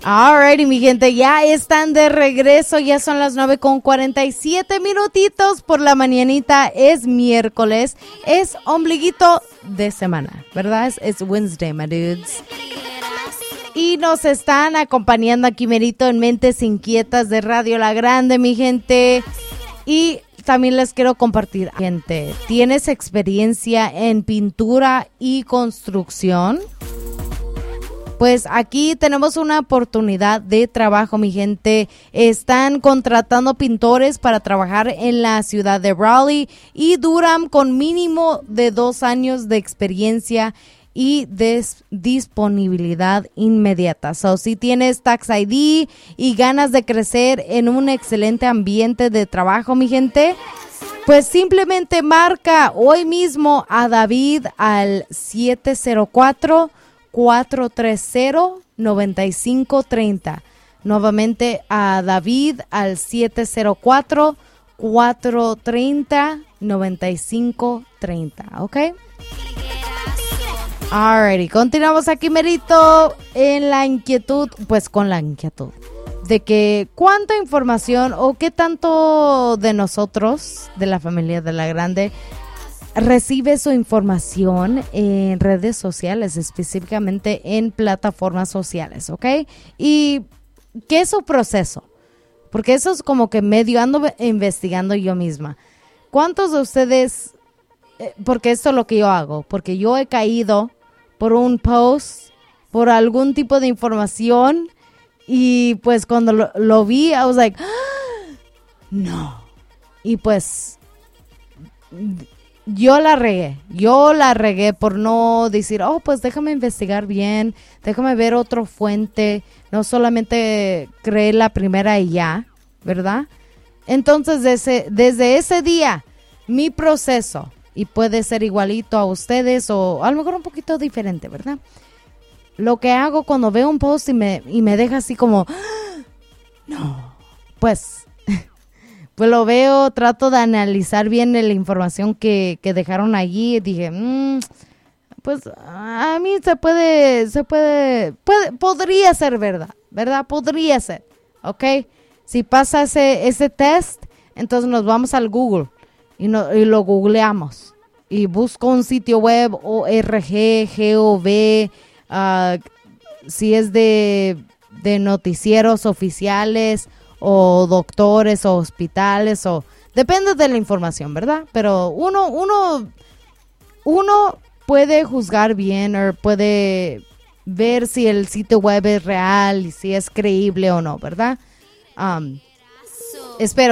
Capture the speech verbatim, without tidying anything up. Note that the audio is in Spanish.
Alrighty, mi gente, ya están de regreso, ya son las nueve con cuarenta y siete minutitos por la mañanita, es miércoles, es ombliguito de semana, ¿verdad? Es, es Wednesday, my dudes. Y nos están acompañando aquí merito en Mentes Inquietas de Radio La Grande, mi gente. Y también les quiero compartir, gente, ¿tienes experiencia en pintura y construcción? Pues aquí tenemos una oportunidad de trabajo, mi gente. Están contratando pintores para trabajar en la ciudad de Raleigh y Durham con mínimo de dos años de experiencia y des- disponibilidad inmediata. So, si tienes Tax I D y ganas de crecer en un excelente ambiente de trabajo, mi gente, pues simplemente marca hoy mismo a David al siete cero cuatro, cuatro tres cero, nueve cinco tres cero. Nuevamente a David al siete cero cuatro, cuatro tres cero, nueve cinco tres cero, ¿ok? Alrighty, continuamos aquí merito en la inquietud, pues con la inquietud de que cuánta información o qué tanto de nosotros, de la familia de La Grande, recibe su información en redes sociales, específicamente en plataformas sociales, ¿ok? Y ¿qué es su proceso? Porque eso es como que medio ando investigando yo misma. ¿Cuántos de ustedes, eh, porque esto es lo que yo hago, porque yo he caído por un post, por algún tipo de información y pues cuando lo, lo vi, I was like, ¡ah! No. Y pues yo la regué, yo la regué por no decir, oh, pues déjame investigar bien, déjame ver otra fuente, no solamente creer la primera y ya, ¿verdad? Entonces, desde, desde ese día, mi proceso, y puede ser igualito a ustedes o a lo mejor un poquito diferente, ¿verdad? Lo que hago cuando veo un post y me, y me deja así como, ¡ah! No, pues... Pues lo veo, trato de analizar bien la información que, que dejaron allí y dije, mmm, pues a mí se puede, se puede, puede, podría ser verdad, ¿verdad? Podría ser, ¿ok? Si pasa ese, ese test, entonces nos vamos al Google y, no, y lo googleamos y busco un sitio web, O R G, G O V, uh, si es de, de noticieros oficiales, o doctores o hospitales o depende de la información, ¿verdad? Pero uno uno uno puede juzgar bien o puede ver si el sitio web es real y si es creíble o no, ¿verdad? Um, espero